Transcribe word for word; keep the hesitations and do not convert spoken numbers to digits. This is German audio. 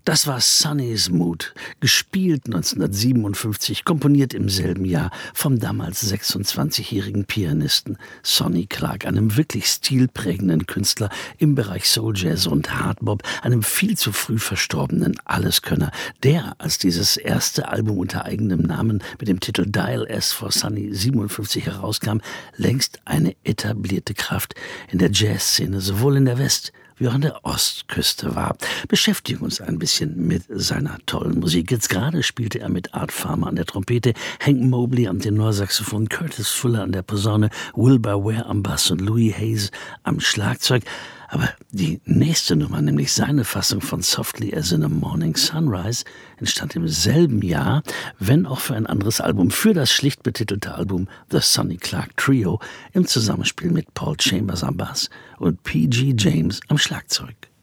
Das war Sonny's Mood, gespielt neunzehnhundertsiebenundfünfzig, komponiert im selben Jahr vom damals sechsundzwanzigjährigen Pianisten Sonny Clark, einem wirklich stilprägenden Künstler im Bereich Soul Jazz und Hardbop, einem viel zu früh verstorbenen Alleskönner, der, als dieses erste Album unter eigenem Namen mit dem Titel Dial S for Sonny siebenundfünfzig herauskam, längst eine etablierte Kraft in der Jazzszene, sowohl in der West- wie auch an der Ostküste war. Beschäftigen uns ein bisschen mit seiner tollen Musik. Jetzt gerade spielte er mit Art Farmer an der Trompete, Hank Mobley am Tenorsaxophon, Curtis Fuller an der Posaune, Wilbur Ware am Bass und Louis Hayes am Schlagzeug. Aber die nächste Nummer, nämlich seine Fassung von Softly as in a Morning Sunrise, entstand im selben Jahr, wenn auch für ein anderes Album, für das schlicht betitelte Album The Sonny Clark Trio im Zusammenspiel mit Paul Chambers am Bass und P G James am Schlagzeug.